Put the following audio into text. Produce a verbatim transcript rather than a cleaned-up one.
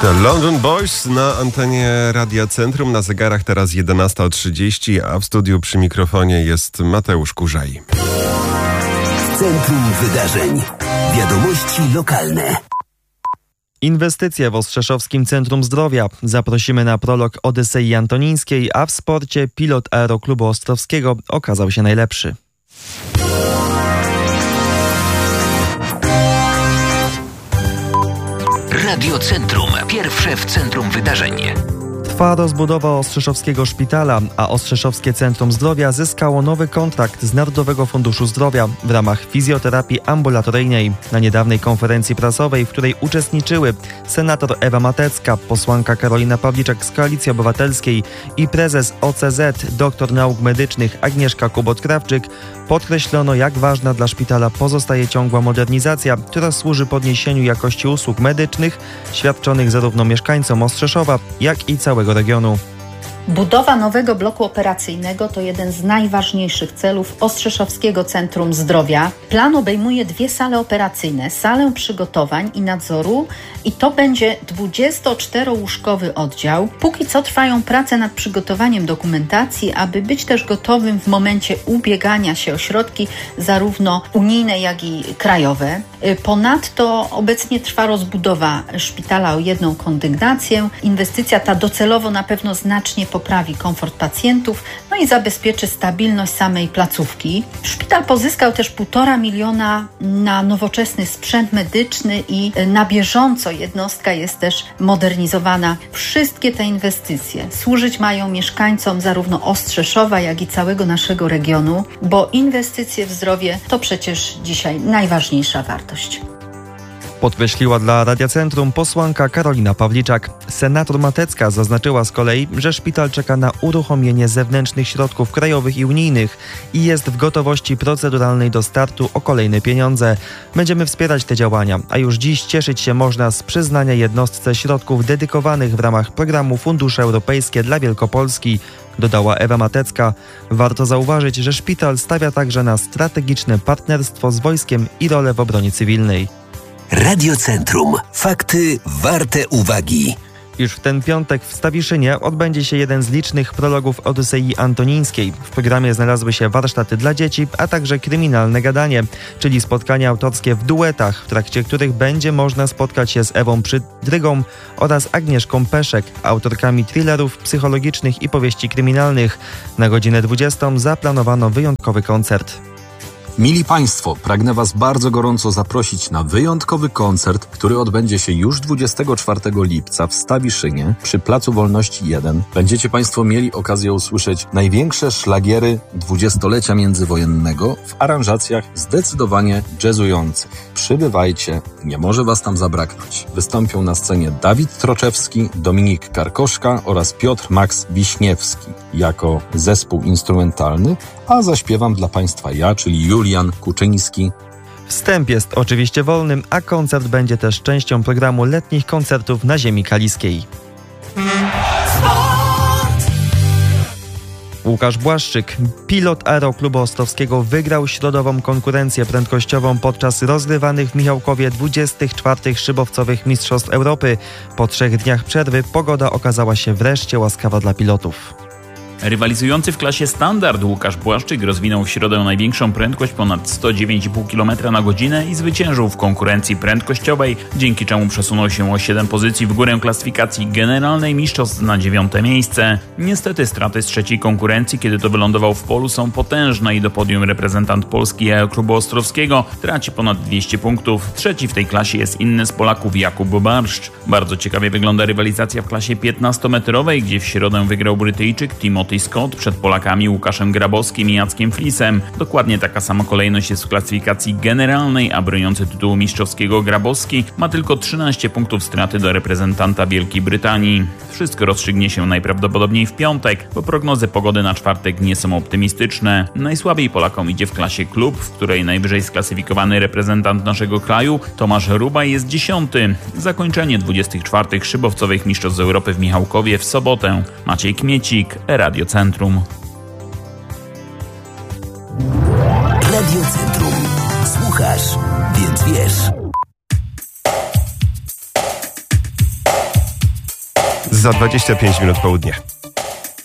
To London Boys na antenie Radia Centrum. Na zegarach teraz jedenasta trzydzieści, a w studiu przy mikrofonie jest Mateusz Kurzaj. Centrum Wydarzeń. Wiadomości lokalne. Inwestycje w Ostrzeszowskim Centrum Zdrowia. Zaprosimy na prolog Odysei Antonińskiej, a w sporcie pilot Aeroklubu Ostrowskiego okazał się najlepszy. Radio Centrum. Pierwsze w centrum wydarzeń. Trwa rozbudowa Ostrzeszowskiego Szpitala, a Ostrzeszowskie Centrum Zdrowia zyskało nowy kontrakt z Narodowego Funduszu Zdrowia w ramach fizjoterapii ambulatoryjnej. Na niedawnej konferencji prasowej, w której uczestniczyły senator Ewa Matecka, posłanka Karolina Pawliczak z Koalicji Obywatelskiej i prezes O C Z, doktor nauk medycznych Agnieszka Kubot-Krawczyk, podkreślono, jak ważna dla szpitala pozostaje ciągła modernizacja, która służy podniesieniu jakości usług medycznych świadczonych zarówno mieszkańcom Ostrzeszowa, jak i całego regionu. Budowa nowego bloku operacyjnego to jeden z najważniejszych celów Ostrzeszowskiego Centrum Zdrowia. Plan obejmuje dwie sale operacyjne, salę przygotowań i nadzoru i to będzie dwudziestoczterołóżkowy oddział. Póki co trwają prace nad przygotowaniem dokumentacji, aby być też gotowym w momencie ubiegania się o środki zarówno unijne, jak i krajowe. Ponadto obecnie trwa rozbudowa szpitala o jedną kondygnację. Inwestycja ta docelowo na pewno znacznie poprawi komfort pacjentów, no i zabezpieczy stabilność samej placówki. Szpital pozyskał też półtora miliona na nowoczesny sprzęt medyczny i na bieżąco jednostka jest też modernizowana. Wszystkie te inwestycje służyć mają mieszkańcom zarówno Ostrzeszowa, jak i całego naszego regionu, bo inwestycje w zdrowie to przecież dzisiaj najważniejsza wartość. Podkreśliła dla Radia Centrum posłanka Karolina Pawliczak. Senator Matecka zaznaczyła z kolei, że szpital czeka na uruchomienie zewnętrznych środków krajowych i unijnych i jest w gotowości proceduralnej do startu o kolejne pieniądze. Będziemy wspierać te działania, a już dziś cieszyć się można z przyznania jednostce środków dedykowanych w ramach programu Fundusze Europejskie dla Wielkopolski, dodała Ewa Matecka. Warto zauważyć, że szpital stawia także na strategiczne partnerstwo z wojskiem i rolę w obronie cywilnej. Radio Centrum. Fakty warte uwagi. Już w ten piątek w Stawiszynie odbędzie się jeden z licznych prologów Odysei Antonińskiej. W programie znalazły się warsztaty dla dzieci, a także kryminalne gadanie, czyli spotkania autorskie w duetach, w trakcie których będzie można spotkać się z Ewą Przydrygą oraz Agnieszką Peszek, autorkami thrillerów psychologicznych i powieści kryminalnych. Na godzinę dwudziestą zaplanowano wyjątkowy koncert. Mili Państwo, pragnę Was bardzo gorąco zaprosić na wyjątkowy koncert, który odbędzie się już dwudziestego czwartego lipca w Stawiszynie przy Placu Wolności jeden. Będziecie Państwo mieli okazję usłyszeć największe szlagiery dwudziestolecia międzywojennego w aranżacjach zdecydowanie jazzujących. Przybywajcie, nie może Was tam zabraknąć. Wystąpią na scenie Dawid Troczewski, Dominik Karkoszka oraz Piotr Max Wiśniewski jako zespół instrumentalny, a zaśpiewam dla Państwa ja, czyli Julian Kuczyński. Wstęp jest oczywiście wolnym, a koncert będzie też częścią programu letnich koncertów na ziemi kaliskiej. Łukasz Błaszczyk, pilot Aeroklubu Ostrowskiego, wygrał środową konkurencję prędkościową podczas rozgrywanych w Michałkowie dwudziestych czwartych szybowcowych Mistrzostw Europy. Po trzech dniach przerwy pogoda okazała się wreszcie łaskawa dla pilotów. Rywalizujący w klasie standard Łukasz Błaszczyk rozwinął w środę największą prędkość ponad sto dziewięć i pół kilometra na godzinę i zwyciężył w konkurencji prędkościowej, dzięki czemu przesunął się o siedem pozycji w górę klasyfikacji generalnej mistrzostw na dziewiąte miejsce. Niestety straty z trzeciej konkurencji, kiedy to wylądował w polu, są potężne i do podium reprezentant Polski Aeroklubu Ostrowskiego traci ponad dwieście punktów. Trzeci w tej klasie jest inny z Polaków Jakub Barszcz. Bardzo ciekawie wygląda rywalizacja w klasie piętnastometrowej, gdzie w środę wygrał Brytyjczyk Timothy Scott przed Polakami Łukaszem Grabowskim i Jackiem Flisem. Dokładnie taka sama kolejność jest w klasyfikacji generalnej, a broniący tytułu mistrzowskiego Grabowski ma tylko trzynaście punktów straty do reprezentanta Wielkiej Brytanii. Wszystko rozstrzygnie się najprawdopodobniej w piątek, bo prognozy pogody na czwartek nie są optymistyczne. Najsłabiej Polakom idzie w klasie klub, w której najwyżej sklasyfikowany reprezentant naszego kraju Tomasz Rubaj jest dziesiąty. Zakończenie dwudziestych czwartych szybowcowych Mistrzostw Europy w Michałkowie w sobotę. Maciej Kmiecik, Radio Centrum. Radio Centrum. Słuchasz, więc wiesz. Za dwadzieścia pięć minut południa.